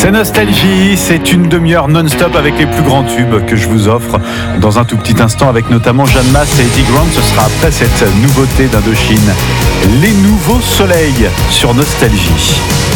C'est Nostalgie, c'est une demi-heure non-stop avec les plus grands tubes que je vous offre dans un tout petit instant avec notamment Jeanne Masse et Eddie Grant. Ce sera après cette nouveauté d'Indochine, Les Nouveaux Soleils sur Nostalgie.